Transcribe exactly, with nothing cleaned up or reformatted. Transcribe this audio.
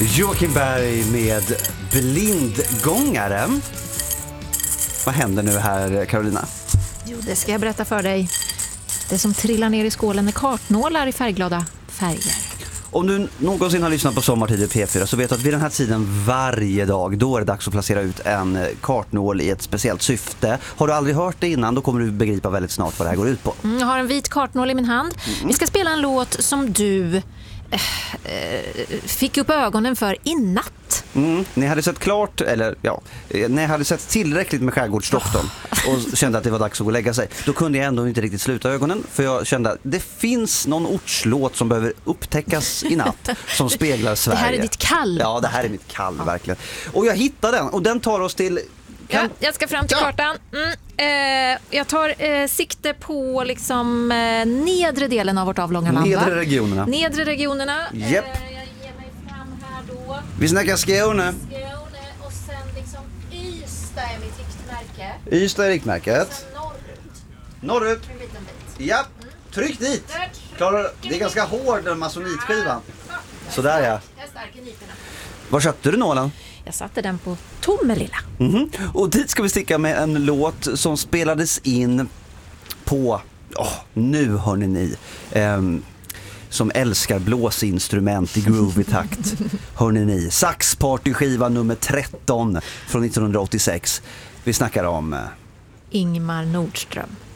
Joakim Berg med Blindgångaren. Vad händer nu här, Carolina? Jo, det ska jag berätta för dig. Det som trillar ner i skålen är kartnålar i färgglada färger. Om du någonsin har lyssnat på Sommartid i P fyra så vet du att vid den här tiden varje dag då är det dags att placera ut en kartnål i ett speciellt syfte. Har du aldrig hört det innan, då kommer du begripa väldigt snart vad det här går ut på. Mm, jag har en vit kartnål i min hand. Mm. Vi ska spela en låt som du äh, äh, fick upp ögonen för i natt. Mm, ni hade sett klart, eller ja, ni hade sett tillräckligt med Skärgårdsdoktorn och kände att det var dags att gå och lägga sig. Då kunde jag ändå inte riktigt sluta ögonen, för jag kände att det finns någon ortslåt som behöver upptäckas i natt som speglar Sverige. Det här är ditt kall. Ja, det här är mitt kall, ja. Verkligen. Och jag hittade den, och den tar oss till... Kan... Ja, jag ska fram till ja. kartan. Mm, eh, jag tar eh, sikte på liksom eh, nedre delen av vårt avlånga land. Nedre regionerna. Nedre regionerna. Yep. Eh, jag ger mig fram här då. Vi snackar Skåne. Skåne och sen liksom Ystad är mitt riktmärke. Ystad är riktmärket. Sen norrut. Norrut. En liten bit. Ja, tryck dit. Klarar, det är ganska hård den masonitskivan. Sådär ja. Jag är stark i nyporna. Var köpte du nålen? Jag satte den på Tomelilla. Mm-hmm. Och dit ska vi sticka med en låt som spelades in på, oh, nu hörni ni, um, som älskar blåsinstrument i groovy takt. Hörni ni, Saxpartyskiva nummer tretton från nittonhundraåttiosex. Vi snackar om... Uh, Ingmar Nordström.